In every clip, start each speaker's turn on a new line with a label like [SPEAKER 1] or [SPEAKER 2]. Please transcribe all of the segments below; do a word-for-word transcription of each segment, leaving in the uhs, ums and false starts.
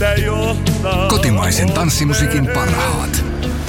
[SPEAKER 1] meitä johtaa.
[SPEAKER 2] Kotimaisen tanssimusiikin parhaat.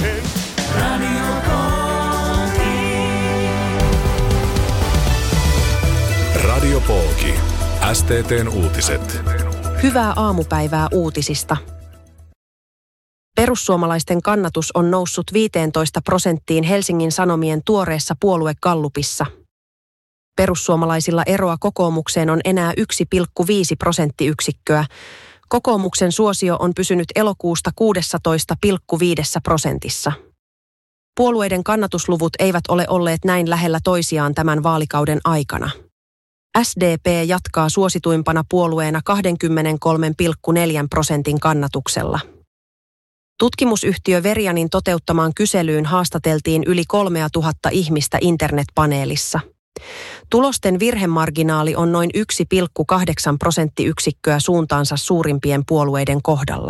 [SPEAKER 3] Radio Pooki. S T T:n uutiset.
[SPEAKER 4] Hyvää aamupäivää uutisista. Perussuomalaisten kannatus on noussut viisitoista prosenttiin Helsingin Sanomien tuoreessa puoluegallupissa. Perussuomalaisilla eroa kokoomukseen on enää yksi pilkku viisi prosenttiyksikköä. Kokoomuksen suosio on pysynyt elokuusta kuusitoista pilkku viisi prosentissa. Puolueiden kannatusluvut eivät ole olleet näin lähellä toisiaan tämän vaalikauden aikana. S D P jatkaa suosituimpana puolueena kaksikymmentäkolme pilkku neljä prosentin kannatuksella. Tutkimusyhtiö Verianin toteuttamaan kyselyyn haastateltiin yli kolmetuhatta ihmistä internetpaneelissa. Tulosten virhemarginaali on noin yksi pilkku kahdeksan prosenttiyksikköä suuntaansa suurimpien puolueiden kohdalla.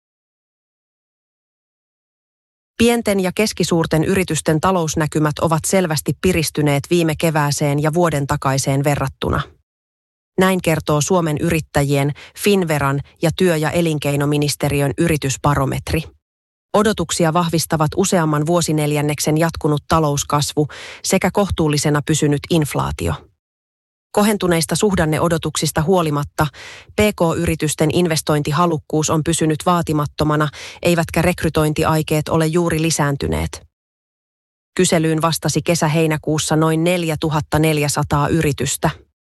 [SPEAKER 4] Pienten ja keskisuurten yritysten talousnäkymät ovat selvästi piristyneet viime kevääseen ja vuoden takaiseen verrattuna. Näin kertoo Suomen Yrittäjien, Finveran ja työ- ja elinkeinoministeriön yritysbarometri. Odotuksia vahvistavat useamman vuosineljänneksen jatkunut talouskasvu sekä kohtuullisena pysynyt inflaatio. Kohentuneista suhdanneodotuksista huolimatta P K-yritysten investointihalukkuus on pysynyt vaatimattomana, eivätkä rekrytointiaikeet ole juuri lisääntyneet. Kyselyyn vastasi kesä-heinäkuussa noin neljätuhattaneljäsataa yritystä.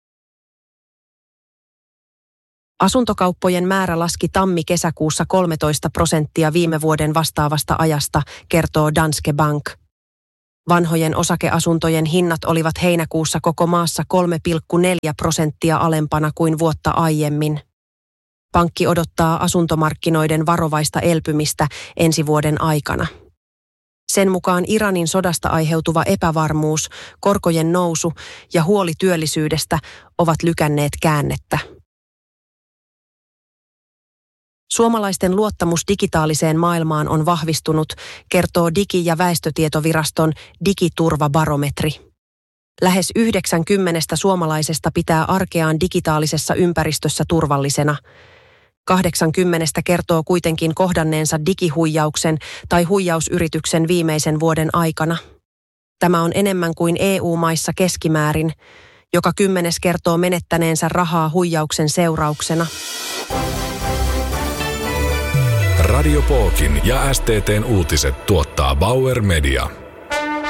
[SPEAKER 4] Asuntokauppojen määrä laski tammi-kesäkuussa kolmetoista prosenttia viime vuoden vastaavasta ajasta, kertoo Danske Bank. Vanhojen osakeasuntojen hinnat olivat heinäkuussa koko maassa kolme pilkku neljä prosenttia alempana kuin vuotta aiemmin. Pankki odottaa asuntomarkkinoiden varovaista elpymistä ensi vuoden aikana. Sen mukaan Iranin sodasta aiheutuva epävarmuus, korkojen nousu ja huoli työllisyydestä ovat lykänneet käännettä. Suomalaisten luottamus digitaaliseen maailmaan on vahvistunut, kertoo Digi- ja väestötietoviraston digiturvabarometri. Lähes yhdeksänkymmentä suomalaisesta pitää arkeaan digitaalisessa ympäristössä turvallisena. kahdeksankymmentä kertoo kuitenkin kohdanneensa digihuijauksen tai huijausyrityksen viimeisen vuoden aikana. Tämä on enemmän kuin E U-maissa keskimäärin. Joka kymmenes kertoo menettäneensä rahaa huijauksen seurauksena.
[SPEAKER 3] Radio Pookin ja S T T:n uutiset tuottaa Bauer Media.